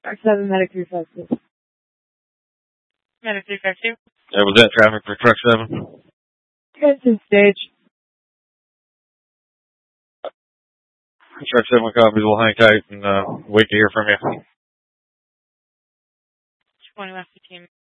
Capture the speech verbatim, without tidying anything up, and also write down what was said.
Truck seven, Medic three five two. Medic three five two. Yeah, was that traffic for truck seven? It's in stage. Truck seven copies. We'll hang tight and uh, wait to hear from you. twenty left the team.